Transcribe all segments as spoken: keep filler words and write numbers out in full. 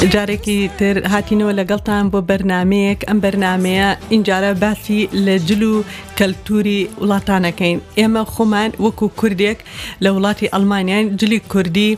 جارێکی تر هاتینەوە لەگەڵتان بۆ بەرنامەیەک ئەم بەرنامەیە ئینجارە باسی لە جل و کەلتوری وڵاتانەکەین. ئێمە خۆمان وەکو کوردێک لە وڵاتی ئەڵمانیان جلی کوردی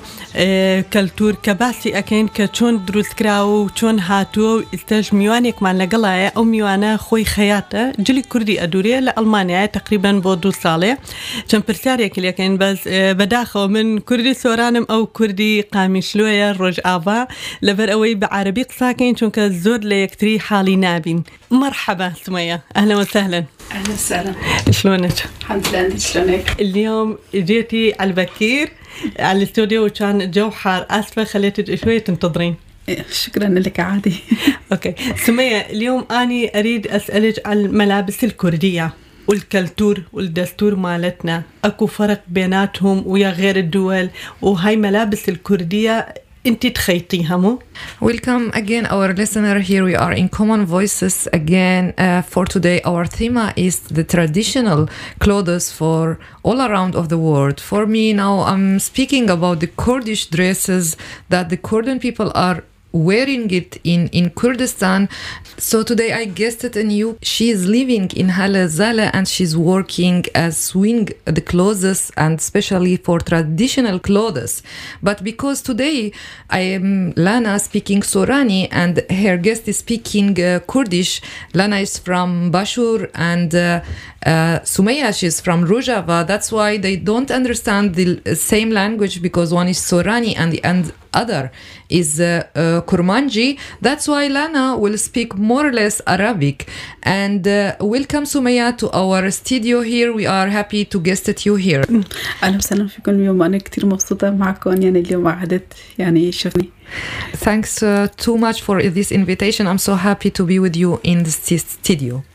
کەلتور کە باسی ئەکەین کە چۆن دروستکراوە و چۆن هاتووە و ئێستاش میوانێکمان لەگەڵایە. ئەو میوانە خۆی خەیاتە جلی کوردی ئەدورێ لە ئەڵمانیایە تقریباً بۆ دوو ساڵێ. چەند پرسیارێکی لەکەین بەس بەداخەوە من کوردی سۆرانم ئەو کوردی قامیشلۆیە ڕۆژئاوا لەبەر ئەوەی بە عربی قساکەین چونکە زۆر لە یەکتری حاڵی نابین. مرحبا سمية، أهلا وسهلا. أهلا وسهلا. شلونك؟ الحمد لله، أنت شلونك؟ اليوم جيتي على البكير على الاستوديو وكان الجو حار، آسفة خليتك شوية تنتظرين. شكرا لك عادي. أوكي سمية، اليوم أنا أريد أسألك عن الملابس الكردية والكلتور والدستور مالتنا، أكو فرق بيناتهم ويا غير الدول، وهاي ملابس الكردية انتي تخيطيها مو؟ Welcome again our listener. Here we are in Common Voices again. Uh, for today our theme is the traditional clothes for all around of the world. For me now I'm speaking about the Kurdish dresses that the Kurdian people are wearing it in, in Kurdistan. So today I guested a new, she is living in Hala Zala and she's working as sewing the clothes and especially for traditional clothes. But because today I am Lana speaking Sorani and her guest is speaking uh, Kurdish. Lana is from Bashur and uh, uh, Sumaya, she's from Rojava. That's why they don't understand the same language because one is Sorani and the and other is uh, uh, Kurmanji. That's why Lana will speak more or less Arabic. And uh, welcome Sumaya to our studio here. We are happy to guest you here. أهلا وسهلا فيكم اليوم. أنا كتير مبسوطة معكم يعني اليوم قعدت يعني شوفني. Thanks uh, too much for this invitation. I'm so happy to be with you in the studio.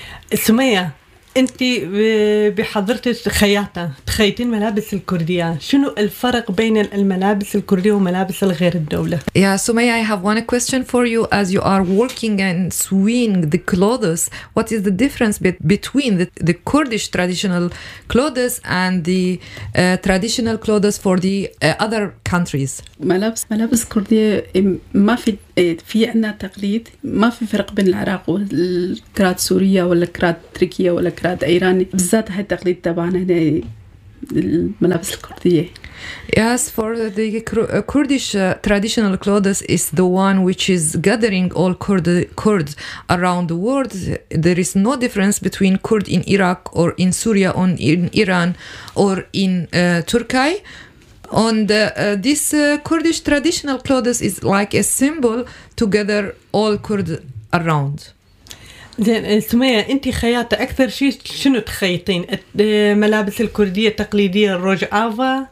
سمية، انت بحضرتك خياطة تخيطين ملابس الكردية، شنو الفرق بين الملابس الكردية وملابس الغير الدولة؟ Yeah, Sumaya, I have one question for you. As you are working and sewing the clothes, what is the difference be- between the, the Kurdish traditional clothes and the uh, traditional clothes for the uh, other countries? ملابس ملابس كردية ما في في عنا تقليد، ما في فرق بين العراق والكرات سورية ولا كرات تركيا ولا كرات إيراني، بالذات هاي التقليد تبعنا هنا الملابس الكردية. Yes, for the Kurdish uh, traditional clothes is the one which is gathering all Kurd, Kurds around the world. There is no difference between Kurd in Iraq or in Syria or in Iran or in uh, Turkey. And uh, uh, this uh, Kurdish traditional clothes is like a symbol to gather all Kurd around. زين سمية، انت خياطة اكثر شيء شنو تخيطين؟ ملابس الكردية التقليدية الروجافا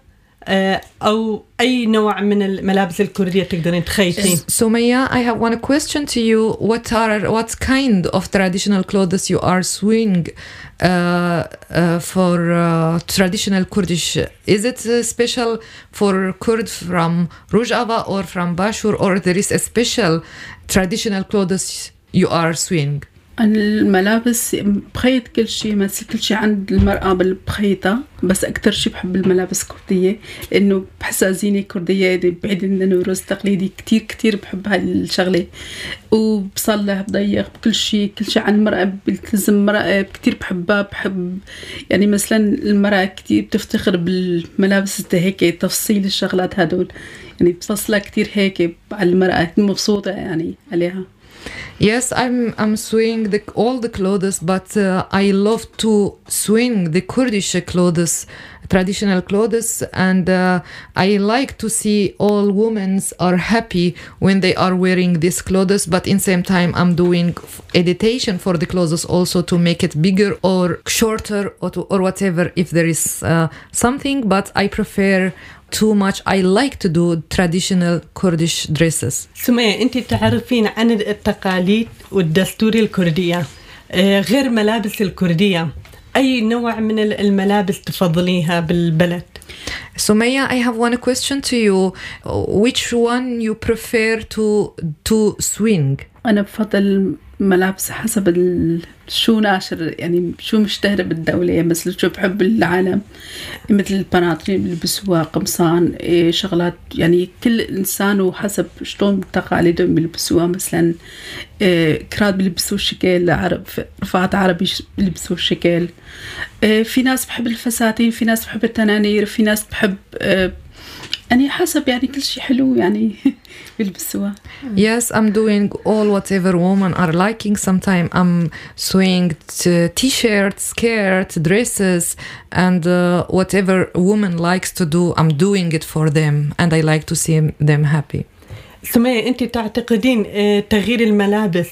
او اي نوع من الملابس الكردية تقدرين تخيطين؟ Sumaya, I have one question to you. What are what kind of traditional clothes you are sewing uh, uh, for uh, traditional Kurdish? Is it uh, special for Kurd from Rojava or from Bashur, or there is a special traditional clothes you are sewing? الملابس بخيط كل شيء، مثل كل شيء عند المرأة بالبخيطة، بس أكتر شيء بحب الملابس الكردية إنه بحسها زينة كردية بعيد إنه رز تقليدي. كتير كتير بحب هالشغلة وبصلح بضيق بكل شيء كل شيء عن المرأة بلتزم المرأة كتير بحبها. بحب يعني مثلا المرأة كتير بتفتخر بالملابس هيك تفصيل الشغلات هدول، يعني بفصلها كتير هيك على المرأة مبسوطة يعني عليها. Yes, I'm I'm sewing the, all the clothes, but uh, I love to sewing the Kurdish clothes, traditional clothes, and uh, I like to see all women are happy when they are wearing these clothes. But in same time, I'm doing editation for the clothes also to make it bigger or shorter or to, or whatever if there is uh, something. But I prefer too much. I like to do traditional Kurdish dresses. سمية، أنت تعرفين عن التقاليد والدستور الكردية غير ملابس الكردية، أي نوع من الملابس تفضليها بالبلد؟ Sumaya, I have one question to you. Which one you prefer to to swing? أنا بفضل ملابس حسب ال... شو ناشر يعني شو مشتهر بالدولة يعني مثل شو بحب العالم مثل البناطيل بيلبسوها قمصان إيه شغلات يعني كل إنسان وحسب شلون تقاليدهم بيلبسوها مثلا إيه كراد بيلبسوا الشكل عرب رفعات عربي بيلبسوا الشكل إيه في ناس بحب الفساتين في ناس بحب التنانير في ناس بحب إيه يعني حسب يعني كل شيء حلو يعني بيلبسوها. Yes, I'm doing all whatever women are liking. Sometimes I'm sewing t- t-shirts, skirts, dresses, and uh, whatever woman likes to do, I'm doing it for them, and I like to see them happy. سمية، أنت تعتقدين تغيير الملابس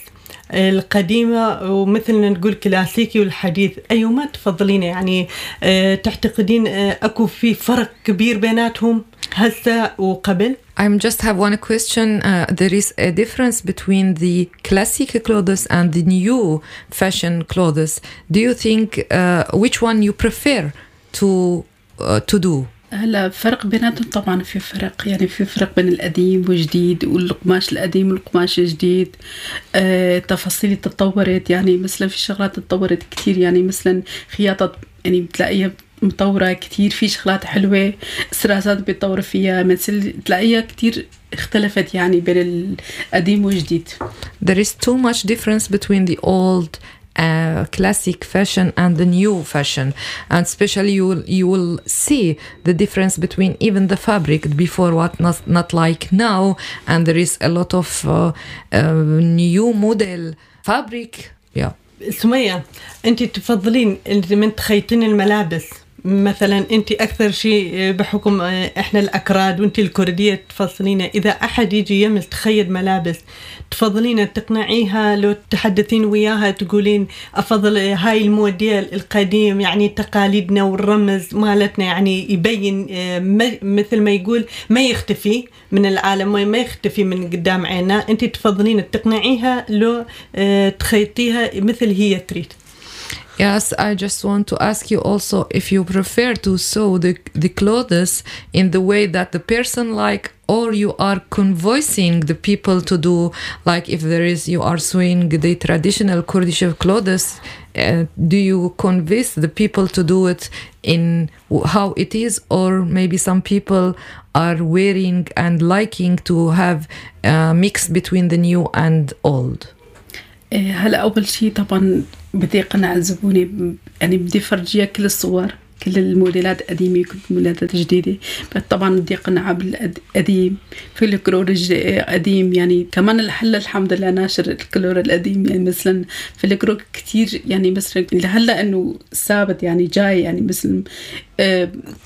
القديمة ومثلنا نقول كلاسيكي والحديث أيهما تفضلين؟ يعني تعتقدين أكو في فرق كبير بيناتهم هسه وقبل؟ I just have one question. Uh, there is a difference between the classic clothes and the new fashion clothes. Do you think uh, which one you prefer to uh, to do? هلا فرق بيناتهم طبعا في فرق يعني في فرق بين القديم والجديد والقماش القديم والقماش الجديد آه، تفاصيل تطورت يعني مثلا في شغلات تطورت كتير يعني مثلا خياطة يعني بتلاقيها مطورة كتير في شغلات حلوة السراسات بيتطور فيها مثل تلاقيها كتير اختلفت يعني بين القديم والجديد. There is too much difference between the old Uh, classic fashion and the new fashion, and especially you will, you will see the difference between even the fabric before what not, not like now, and there is a lot of uh, uh, new model fabric. Yeah. سمية، أنت تفضلين من تخيطين الملابس مثلا أنت أكثر شيء بحكم إحنا الأكراد وأنت الكردية تفضلين إذا أحد يجي يمس تخيط ملابس تفضلين تقنعيها لو تحدثين وياها تقولين أفضل هاي الموديل القديم يعني تقاليدنا والرمز مالتنا يعني يبين مثل ما يقول ما يختفي من العالم وما يختفي من قدام عيننا أنت تفضلين تقنعيها لو تخيطيها مثل هي تريد. Yes, I just want to ask you also if you prefer to sew the, the clothes in the way that the person like, or you are convincing the people to do, like if there is, you are sewing the traditional Kurdish clothes, uh, do you convince the people to do it in how it is, or maybe some people are wearing and liking to have a mix between the new and old? هلا أول شيء طبعا بدي أقنع الزبونة يعني بدي فرجيها كل الصور كل الموديلات قديمة كل الموديلات جديدة طبعا بدي أقنعها بالقديم في الكلور قديم يعني كمان الحلة الحمد لله ناشر الكلور القديم يعني مثلا في الكلور كتير يعني مثلا لهلا إنه ثابت يعني جاي يعني مثلا آه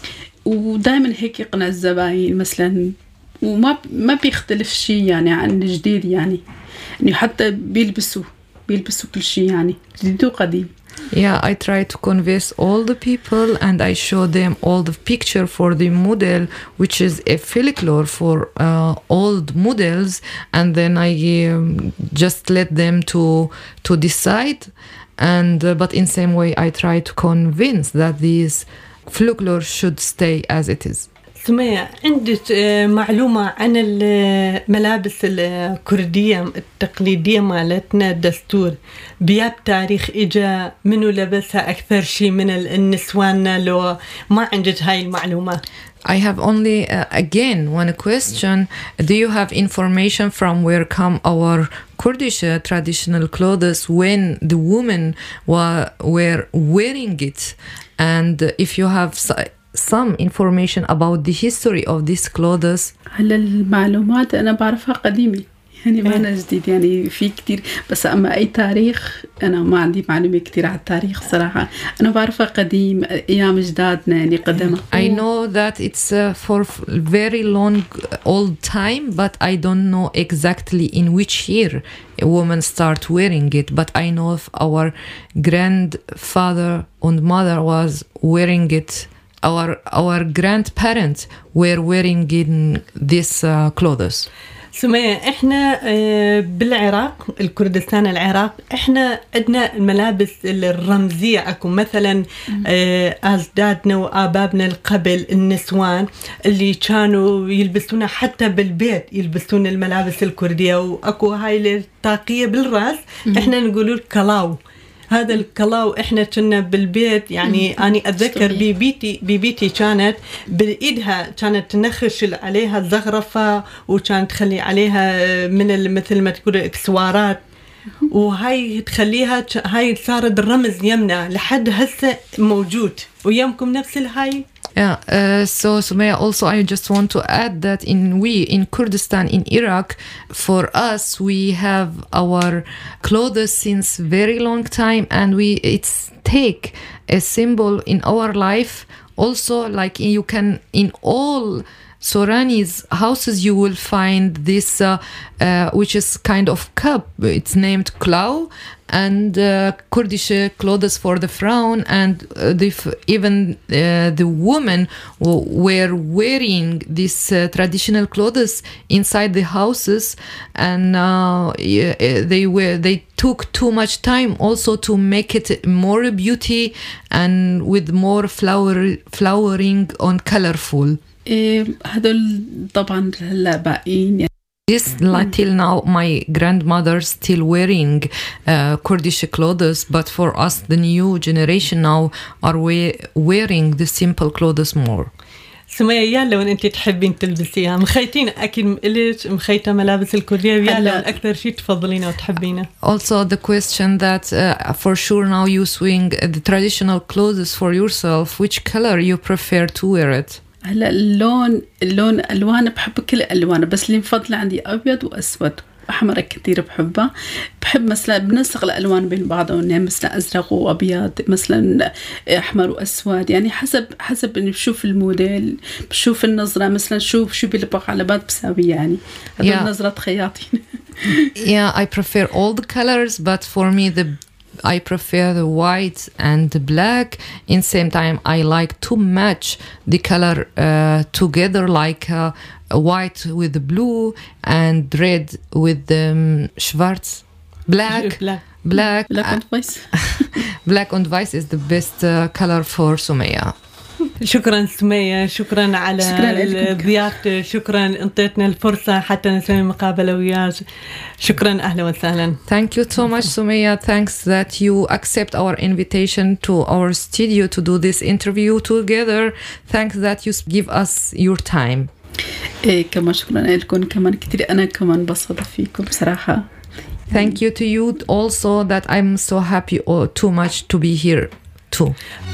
ودائما هيك يقنع الزباين مثلا وما ما بيختلف شيء يعني عن الجديد يعني إنه حتى بيلبسوا بيلبسوا كل شيء يعني جديد وقديم. Yeah, I try to convince all the people and I show them all the picture for the model, which is a folklore for uh, old models, and then I um, just let them to to decide. And uh, but in same way, I try to convince that these folklore should stay as it is. سمية، عندك معلومة عن الملابس الكردية التقليدية مالتنا الدستور بياب تاريخ إجا منو لبسها أكثر شيء من النسوان لو ما عندك هاي المعلومة؟ I have only uh, again one question. Do you have information from where come our Kurdish uh, traditional clothes when the women wa- were wearing it? And if you have some information about the history of these clothes. هلا المعلومات أنا بعرفها قديمة يعني ما أنا جديد يعني في كتير بس أما أي تاريخ أنا ما عندي معلومة كتير على التاريخ صراحة أنا بعرفها قديم أيام جدادنا يعني قدمها. I know that it's uh, for very long old time but I don't know exactly in which year a woman start wearing it but I know if our grandfather and mother was wearing it. Our our grandparents were wearing in these uh, clothes. سمية، إحنا بالعراق الكردستان العراق إحنا عندنا الملابس الرمزية أكو مثلا أجدادنا وآبابنا القبل النسوان اللي كانوا يلبسونها حتى بالبيت يلبسون الملابس الكردية، وأكو هاي الطاقية بالرأس إحنا نقولوا الكلاو. هذا الكلاو إحنا كنا بالبيت يعني أنا أتذكر بيبيتي بيبيتي كانت بالإيدها كانت تنخش عليها الزخرفة وكانت تخلي عليها من مثل ما تقول إكسوارات، وهاي تخليها هاي صارت الرمز يمنا لحد هسه موجود ويمكم نفس الهاي. Yeah, uh, so Sumaya, also I just want to add that in we in Kurdistan in Iraq, for us we have our clothes since very long time, and we it's take a symbol in our life. Also, like you can in all Sorani's houses you will find this, uh, uh, which is kind of cup. It's named klau, and uh, Kurdish clothes for the frown, and uh, the, even uh, the women were wearing these uh, traditional clothes inside the houses, and uh, they were they took too much time also to make it more beauty and with more flower flowering and colorful. هذول طبعا هلا باقيين. This like till now my grandmother still wearing uh, Kurdish clothes, but for us the new generation now are we wearing the simple clothes more. سمية، يا لو أنت تحبين تلبسيها مخيتين أكيد ليش مخيتة ملابس الكردية، يا لو أكثر شيء تفضلينه وتحبينه. Also the question that uh, for sure now you swing the traditional clothes for yourself, which color you prefer to wear it? هلا اللون اللون الوان بحب كل الالوان، بس اللي مفضله عندي ابيض واسود. احمر كثير بحبها. بحب مثلا بنسق الالوان بين بعضهم، يعني مثلا ازرق وابيض، مثلا احمر واسود، يعني حسب حسب اني بشوف الموديل، بشوف النظره، مثلا شوف شو بيلبق على بعض بساوي، يعني هذول yeah. نظره خياطين. Yeah, I prefer all the colors, but for me the I prefer the white and the black. In same time, I like to match the color uh, together, like uh, white with the blue and red with the um, schwarz, black, black, black, black and white. Black and white is the best uh, color for Sumaya. شكرا سمية، شكرا على ضيافتك، شكرا انطيتنا الفرصة حتى نسوي مقابلة وياك. شكرا، أهلا وسهلا. Thank you so much Sumaya. Thanks that you accept our invitation to our studio to do this interview together. Thanks that you give us your time. إيه كمان شكرا لكم كمان كتير، أنا كمان بصدق فيكم بصراحة. Thank you to you also that I'm so happy or too much to be here too.